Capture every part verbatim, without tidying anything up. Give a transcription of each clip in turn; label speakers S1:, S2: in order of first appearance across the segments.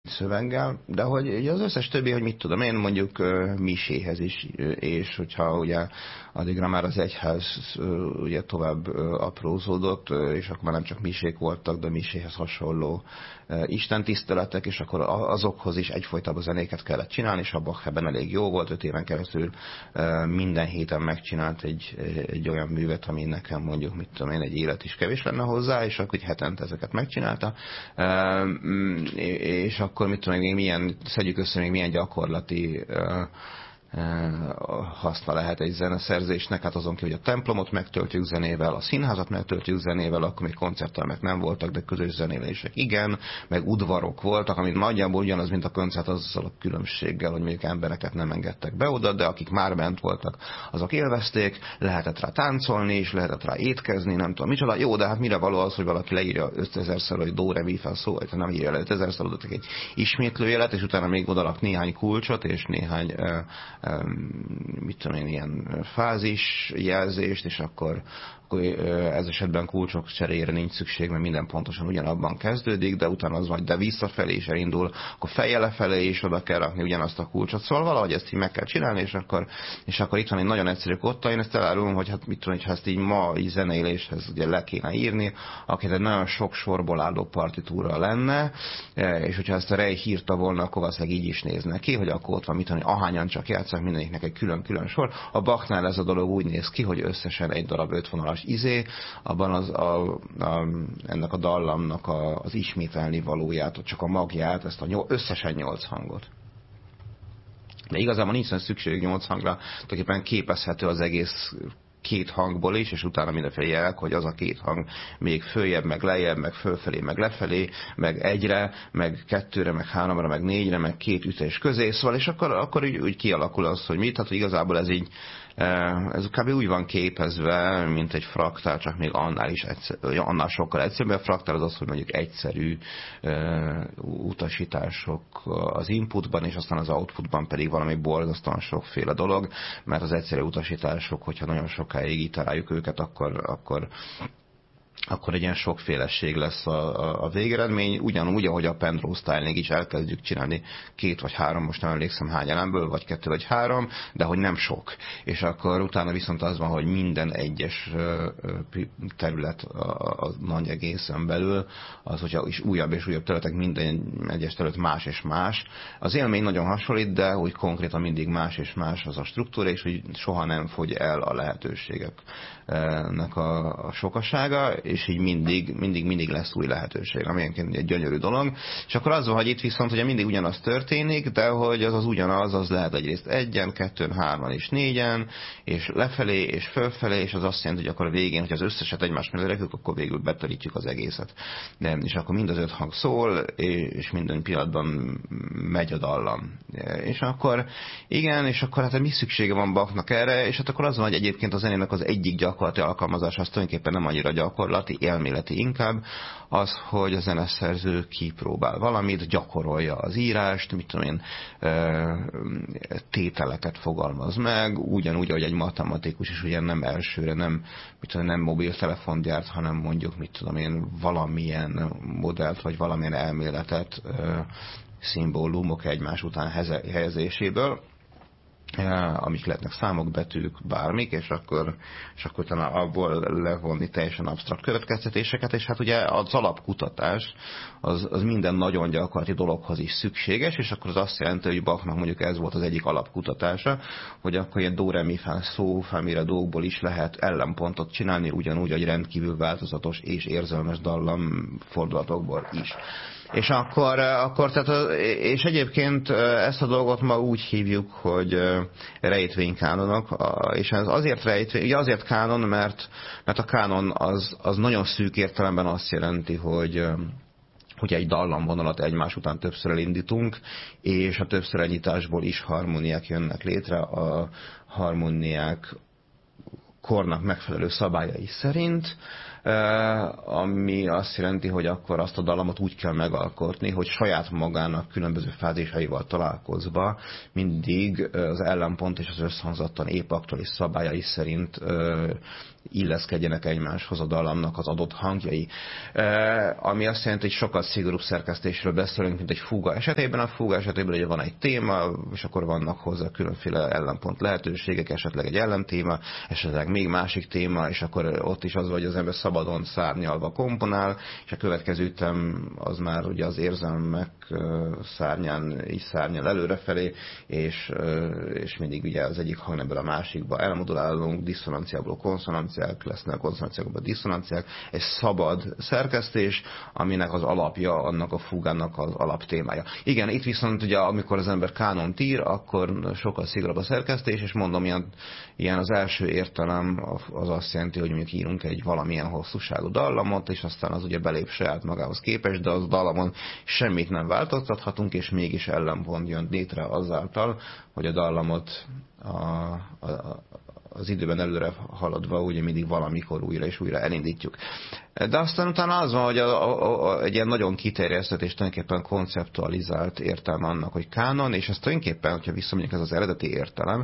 S1: szöveggel, de hogy ugye az összes többi, hogy mit tudom én, mondjuk miséhez is, és hogyha ugye addigra már az egyház ugye tovább aprózódott, és akkor már nem csak misék voltak, de miséhez hasonló istentiszteletek, és akkor azokhoz is egyfolytában zenéket kellett csinálni, és a Bach ebben elég jó volt, öt éven keresztül minden héten megcsinált egy, egy olyan művet, ami nekem mondjuk, mit tudom én, egy élet is kevés lenne hozzá, és akkor hetente ezeket megcsinálta, és akkor mit tudom én, milyen, szedjük össze még milyen gyakorlati haszna lehet egy zeneszerzésnek, hát azon kívül, hogy a templomot megtöltjük zenével, a színházat megtöltjük zenével, akkor még koncerttermek nem voltak, de közös zenélések igen, meg udvarok voltak, amit nagyjából ugyanaz, mint a koncert, azzal a különbséggel, hogy mondjuk embereket nem engedtek be oda, de akik már bent voltak, azok élvezték, lehetett rá táncolni és lehetett rá étkezni, nem tudom micsoda. Jó, de hát mire való az, hogy valaki leírja ötezerszer, hogy do, re, mi, fa, szó, vagy nem írja le ötezerszer, adott egy ismétlőjelet, és utána még odarak néhány kulcsot, és néhány mit tudom én, ilyen fázis jelzést, és akkor, akkor ez esetben kulcsok cseréjére nincs szükség, mert minden pontosan ugyanabban kezdődik, de utána az vagy, de visszafelé is elindul, akkor fejjel lefelé is oda kell rakni ugyanazt a kulcsot. Szóval valahogy ezt így meg kell csinálni, és akkor, és akkor itt van egy nagyon egyszerű kotta. Én ezt elárulom, hogy hát mit tudom, hogy ha ezt így ma így zenéléshez ugye le kéne írni, akkor egy nagyon sok sorból álló partitúra lenne, és hogyha ezt a Rej írta volna, akkor valószínűleg így is nézne ki, hogy akkor ott van, mit tudom, ahányan csak játszák, mindegyiknek egy külön-külön sor. A Bachnál ez a dolog úgy néz ki, hogy összesen egy darab ötvonalas izé, abban az, a, a, ennek a dallamnak a, az ismételni valóját, csak a magját, ezt a nyol, összesen nyolc hangot. De igazából nincs szükség nyolc hangra, tulajdonképpen képezhető az egész két hangból is, és utána mindenféle jelek, hogy az a két hang még följebb, meg lejjebb, meg fölfelé, meg lefelé, meg egyre, meg kettőre, meg háromra, meg négyre, meg két ütés közé, szóval, és akkor, akkor úgy, úgy kialakul az, hogy mit, tehát igazából ez így, ez kb. Úgy van képezve, mint egy fraktál, csak még annál is egyszer, annál sokkal egyszerűbb. A fraktál az az, hogy mondjuk egyszerű uh, utasítások az inputban, és aztán az outputban pedig valami borzasztóan sokféle dolog, mert az egyszerű utasítások, hogyha nagyon sokáig iteráljuk őket, akkor, akkor akkor egy ilyen sokféleség lesz a, a, a végeredmény, ugyanúgy, ahogy a Penrose Styling is elkezdjük csinálni két vagy három, most nem emlékszem hány elemből, vagy kettő vagy három, de hogy nem sok. És akkor utána viszont az van, hogy minden egyes terület a, a nagy egészen belül, az, hogyha is újabb és újabb területek, minden egyes terület más és más. Az élmény nagyon hasonlít, de hogy konkrétan mindig más és más az a struktúra, és hogy soha nem fogy el a lehetőségeknek a, a sokasága, és így mindig, mindig, mindig lesz új lehetőség, ami egy gyönyörű dolog. És akkor az van, hogy itt viszont ugye mindig ugyanaz történik, de hogy az az ugyanaz, az lehet egyrészt egyen, kettőn, hárman és négyen, és lefelé, és fölfelé, és az azt jelenti, hogy akkor a végén, hogy az összeset egymás mellé rakjuk, akkor végül beterítjük az egészet. De, és akkor mind az öt hang szól, és minden pillanatban megy a dallam. És akkor igen, és akkor hát mi szüksége van Bachnak erre, és hát akkor az van, hogy egyébként a zenének az egyik gyakorlati alkalmazása, az tulajdonképpen nem annyira gyakorlati, elméleti inkább, az, hogy a zeneszerző kipróbál valamit, gyakorolja az írást, mit tudom én, tételeket fogalmaz meg, ugyanúgy, ahogy egy matematikus is ugye nem elsőre, nem, mit tudom, nem mobiltelefont gyárt, hanem mondjuk, mit tudom én, valamilyen modellt, vagy valamilyen elméletet, szimbólumok egymás után helyezéséből, amik lehetnek számok, betűk, bármik, és akkor, és akkor talán abból levonni teljesen absztrakt következtetéseket, és hát ugye az alapkutatás az, az minden nagyon gyakorlati dologhoz is szükséges, és akkor az azt jelenti, hogy Bachnak mondjuk ez volt az egyik alapkutatása, hogy akkor ilyen do, re, mi, fa, szó, fa, mi, re, dókból is lehet ellenpontot csinálni, ugyanúgy, hogy rendkívül változatos és érzelmes dallam fordulatokból is. És akkor, akkor tehát, és egyébként ezt a dolgot ma úgy hívjuk, hogy rejtvénykánonok, és ez azért rejtvény, ugye azért kánon, mert, mert a kánon az, az nagyon szűk értelemben azt jelenti, hogy hogy egy dallamvonalat egymás után többször elindítunk, és a többször elnyitásból is harmóniák jönnek létre, a harmóniák kornak megfelelő szabályai szerint, ami azt jelenti, hogy akkor azt a dallamot úgy kell megalkotni, hogy saját magának különböző fázisaival találkozva mindig az ellenpont és az összhangzattan épp aktuális szabályai szerint illeszkedjenek egymáshoz a dallamnak az adott hangjai. Ami azt jelenti, hogy sokkal szigorúbb szerkesztésről beszélünk, mint egy fúga esetében. A fúga esetében ugye van egy téma, és akkor vannak hozzá különféle ellenpont lehetőségek, esetleg egy ellentéma, esetleg még másik téma, és akkor ott is az, hogy az ember szabadon szárnyalva komponál, és a következő ütem az már ugye az érzelmek szárnyán így szárnyal előrefelé, és, és mindig ugye az egyik hangnemből a másikba elmodulálunk, diszonanciából konszonanciák lesznek, konszonanciákból diszonanciák, egy szabad szerkesztés, aminek az alapja annak a fúgának az alaptémája. Igen, itt viszont ugye amikor az ember kánont ír, akkor sokkal szigorúbb a szerkesztés, és mondom, ilyen, ilyen az első értelem az azt jelenti, hogy mondjuk írunk egy valamilyen hosszúságú dallamot, és aztán az ugye belép saját magához képest, de az dallamon semmit nem változtathatunk, és mégis ellenpont jön létre azáltal, hogy a dallamot a, a, az időben előre haladva ugye mindig valamikor újra és újra elindítjuk. De aztán utána az van, hogy a, a, a, egy ilyen nagyon kiterjesztett és tulajdonképpen konceptualizált értelme annak, hogy kánon, és ez tulajdonképpen, hogyha visszamegyünk, ez az eredeti értelem,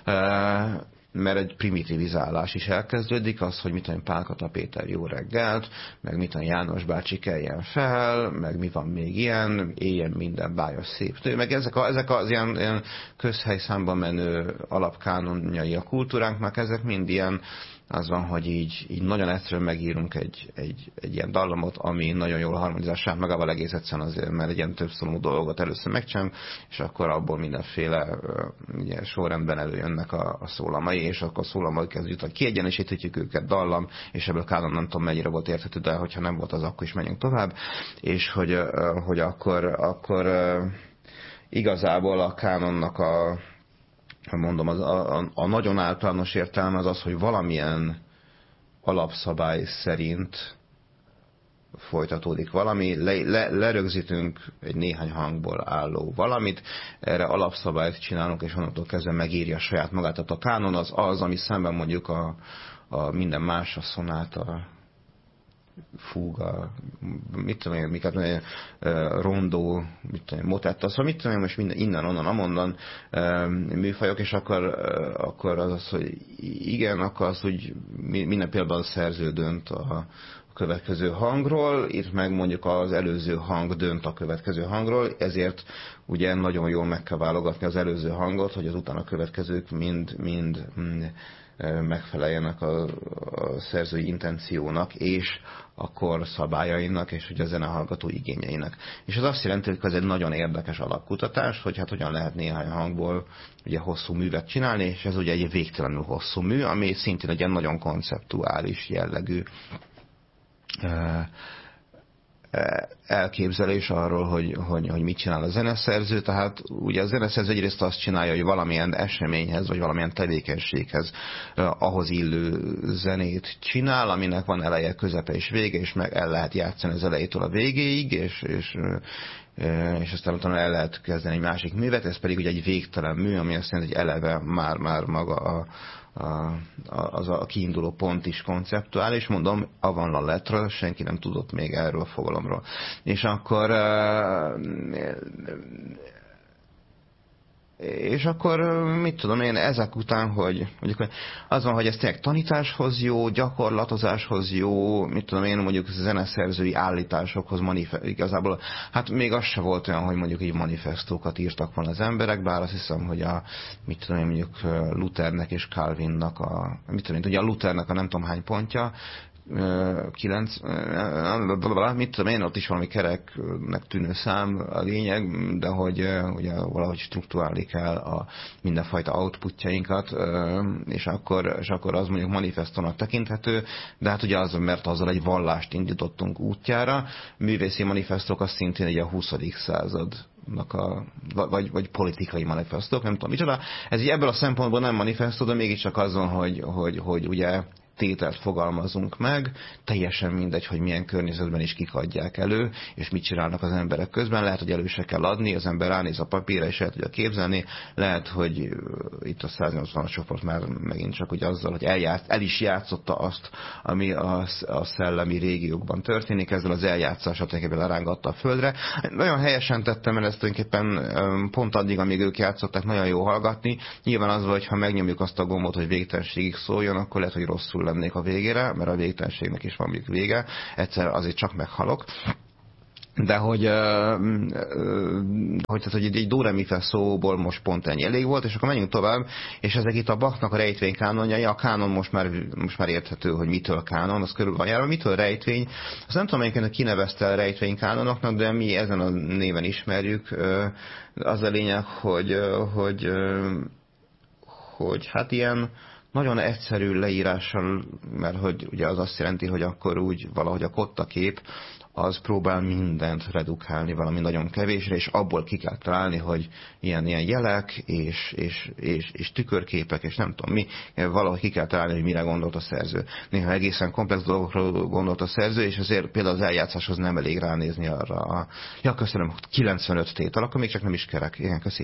S1: e, mert egy primitivizálás is elkezdődik, az, hogy mit tudom, Pálkata Péter jó reggelt, meg mit tudom, János bácsi keljen fel, meg mi van még ilyen, éljen minden bájos szép nő, meg ezek, a, ezek az ilyen, ilyen közhelyszámban menő alapkánonjai a kultúránknak, ezek mind ilyen, az van, hogy így, így nagyon egyszerűen megírunk egy, egy, egy ilyen dallamot, ami nagyon jól harmonizál saját magával egész egyszerűen azért, mert egy ilyen többszorú dolgot először megcsinálunk, és akkor abból mindenféle ugye, sorrendben előjönnek a, a szólamai, és akkor a szólamai kezdjük, hogy kiegyenesíthetjük őket, dallam, és ebből kánon nem tudom mennyire volt érthető, de hogyha nem volt az, akkor is menjünk tovább, és hogy, hogy akkor, akkor igazából a kánonnak a mondom, az, a, a nagyon általános értelme az az, hogy valamilyen alapszabály szerint folytatódik valami, le, le, lerögzítünk egy néhány hangból álló valamit, erre alapszabályt csinálunk, és onnantól kezdve megírja saját magát. Tehát a kánon az az, ami szemben mondjuk a, a minden más, a szonáta, fúga, mit tudom én, miket mondja, rondó, mit tudom én, motetta, szóval mit tudom én, most minden, innen, onnan, amonnan műfajok, és akkor, akkor az az, hogy igen, akkor az, hogy minden pillanatban a szerző dönt a következő hangról, itt meg mondjuk az előző hang dönt a következő hangról, ezért ugye nagyon jól meg kell válogatni az előző hangot, hogy az utána következők mind, mind, mind megfeleljenek a, a szerzői intenciónak, és a kor szabályainak, és ugye a zenehallgató igényeinek. És az azt jelenti, hogy ez egy nagyon érdekes alapkutatás, hogy hát hogyan lehet néhány hangból ugye hosszú művet csinálni, és ez ugye egy végtelenül hosszú mű, ami szintén egy ilyen nagyon konceptuális jellegű elképzelés arról, hogy, hogy, hogy mit csinál a zeneszerző. Tehát ugye a zeneszerző egyrészt azt csinálja, hogy valamilyen eseményhez, vagy valamilyen tevékenységhez eh, ahhoz illő zenét csinál, aminek van eleje, közepe és vége, és meg el lehet játszani az elejétől a végéig, és, és, eh, és aztán utána el lehet kezdeni egy másik művet, ez pedig ugye egy végtelen mű, ami azt jelenti, hogy eleve már, már maga a A, az a kiinduló pont is konceptuális, mondom, avant la lettre, senki nem tudott még erről a fogalomról. És akkor és akkor mit tudom én, ezek után, hogy mondjuk az van, hogy ez tényleg tanításhoz jó, gyakorlatozáshoz jó, mit tudom én, mondjuk zeneszerzői állításokhoz manifest, igazából, hát még az se volt olyan, hogy mondjuk így manifestókat írtak volna az emberek, bár azt hiszem, hogy a, mit tudom én, mondjuk Luthernek és Calvinnak a, mit tudom én, ugye a Luthernek a nem tudom hány pontja, kilenc, mit tudom én, ott is valami kereknek tűnő szám a lényeg, de hogy ugye valahogy strukturálni kell a mindenfajta outputjainkat, és akkor, és akkor az mondjuk manifestónak tekinthető, de hát ugye az, mert azzal egy vallást indítottunk útjára, művészi manifestók az szintén egy a huszadik század a, vagy, vagy politikai manifestók, nem tudom micsoda. Ez így ebből a szempontból nem manifestó, de mégiscsak azon, hogy, hogy, hogy ugye tételt fogalmazunk meg, teljesen mindegy, hogy milyen környezetben is kik adják elő, és mit csinálnak az emberek közben. Lehet, hogy elő se kell adni, az ember ránéz a papírra, és el tudja képzelni. Lehet, hogy itt a száznyolcvanas csoport már megint csak ugye azzal, hogy eljátsz, el is játszotta azt, ami a, a szellemi régiókban történik, ezzel az eljátszással tulajdonképpen lerángatta a földre. Nagyon helyesen tettem, mert ezt tulajdonképpen pont addig, amíg ők játszották, nagyon jó hallgatni. Nyilván az, hogy ha megnyomjuk azt a gombot, hogy végtelenségig szóljon, akkor lehet, hogy rosszul lennék a végére, mert a végtelenségnek is van mondjuk vége. Egyszer azért csak meghalok. De hogy, hogy, hogy egy do re mi fa szóból most pont ennyi elég volt, és akkor menjünk tovább, és ezek itt a Bachnak a rejtvény kánonjai. A kánon most már, most már érthető, hogy mitől kánon, az körül van járva. Mitől rejtvény? Azt nem tudom, melyiket kinevezte a rejtvény kánonoknak, de mi ezen a néven ismerjük. Az a lényeg, hogy, hogy, hogy hát ilyen nagyon egyszerű leírással, mert hogy ugye az azt jelenti, hogy akkor úgy valahogy a kotta kép az próbál mindent redukálni valami nagyon kevésre, és abból ki kell találni, hogy ilyen, ilyen jelek, és, és, és, és tükörképek, és nem tudom mi, valahogy ki kell találni, hogy mire gondolt a szerző. Néha egészen komplex dolgokról gondolt a szerző, és azért például az eljátszáshoz nem elég ránézni arra. A, ja, köszönöm, kilencvenöt tétel, akkor még csak nem is kerek. Igen, köszi.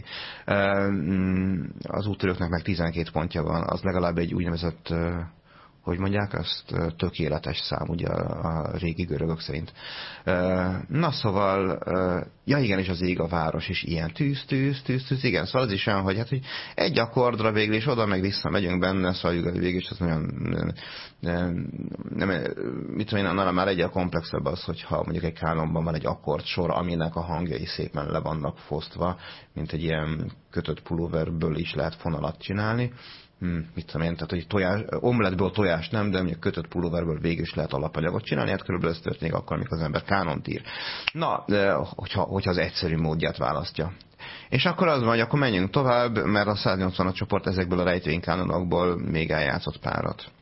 S1: Az úttörőknek meg tizenkét pontja van, az legalább egy úgynevezett, hogy mondják, azt tökéletes szám, ugye a régi görögök szerint. Na szóval, ja igen, és az ég a város is ilyen tűz, tűz, tűz, tűz, igen, szóval az is olyan, hogy, hát, hogy egy akkordra végül, és oda meg vissza megyünk benne, szóval végül is az nagyon, nem, nem, mit tudom én, annál már egyre komplexebb az, hogyha mondjuk egy kánonban van egy akkordsor, aminek a hangjai szépen le vannak fosztva, mint egy ilyen kötött pulóverből is lehet fonalat csinálni. Hmm, mit tudom én, tehát hogy tojás, omletből tojás nem, de mondjuk kötött pulóverből végül is lehet alapanyagot csinálni, hát körülbelül ez történik akkor, amikor az ember kánont ír. Na, hogyha, hogyha az egyszerű módját választja. És akkor az van, hogy akkor menjünk tovább, mert a száznyolcvan csoport ezekből a rejtvénykánonokból még eljátszott párat.